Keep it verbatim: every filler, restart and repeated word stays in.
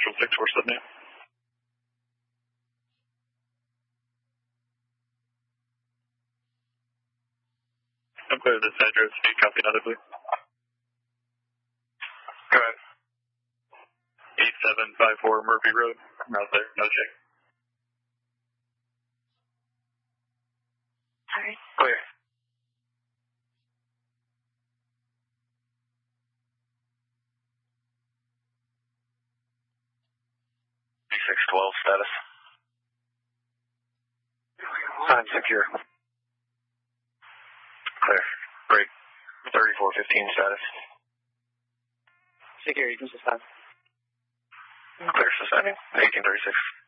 Central six four seven eight. I'm clear this address. Do you copy another, please? Go ahead. eight seven five four Murphy Road. I'm out there. No check. Sorry. Clear. B six twelve status. Sign secure. Clear. Break. thirty-four fifteen status. Secure, you can suspend. Clear suspending. eighteen thirty-six.